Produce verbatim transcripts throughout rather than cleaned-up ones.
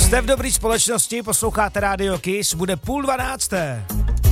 Jste v dobrý společnosti, posloucháte Radio Kiss, bude půl dvanácté.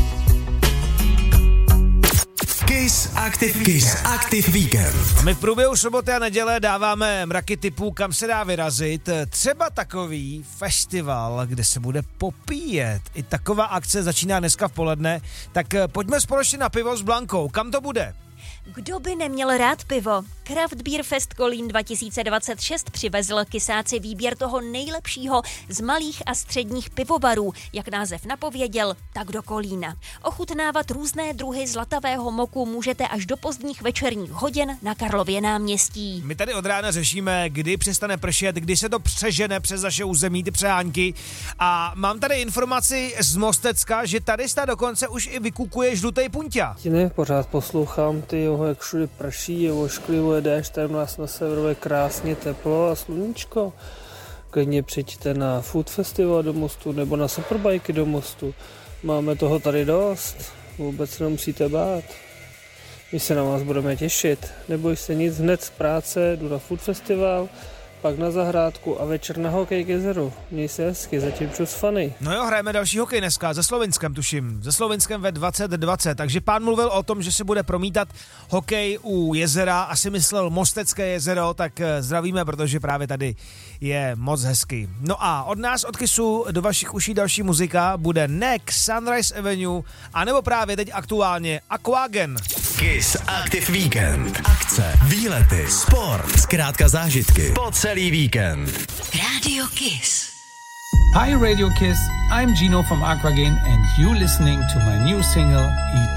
Kiss Active, Kiss Active Weekend. My v průběhu soboty a neděle dáváme mraky tipů, kam se dá vyrazit. Třeba takový festival, kde se bude popíjet. I taková akce začíná dneska v poledne. Tak pojďme společně na pivo s Blankou. Kam to bude? Kdo by neměl rád pivo? Craft Beer Fest Kolín dva tisíce dvacet šest přivezl kysáci výběr toho nejlepšího z malých a středních pivovarů, jak název napověděl, tak do Kolína. Ochutnávat různé druhy zlatavého moku můžete až do pozdních večerních hodin na Karlově náměstí. My tady od rána řešíme, kdy přestane pršet, kdy se to přežene přes naše území, ty přehánky. A mám tady informaci z Mostecka, že tady sta dokonce už i vykukuje žlutej punťa. Ne, pořád poslouchám ty jeho, jak všude prší, je ošklivuje déšť, tady u nás na severu je krásně teplo a sluníčko. Klidně přijďte na Food Festival do Mostu nebo na Superbajky do Mostu. Máme toho tady dost, vůbec se nemusíte bát. My se na vás budeme těšit. Neboj se nic, hned z práce jdu na Food Festival, pak na zahrádku a večer na hokej k jezeru. Měj se hezky, zatím čus fany. No jo, hrajeme další hokej dneska, ze Slovinskem tuším, ze Slovinskem ve dvacet dvacet, takže pán mluvil o tom, že se bude promítat hokej u jezera, asi myslel Mostecké jezero, tak zdravíme, protože právě tady je moc hezky. No a od nás, od Kissu, do vašich uší další muzika bude Next, Sunrise Avenue, anebo právě teď aktuálně Aquagen. Kiss Active Weekend. Akce, výlety, sport, zkrátka zážitky po celý víkend. Radio Kiss. Hi Radio Kiss, I'm Gino from Aquagen and you listening to my new single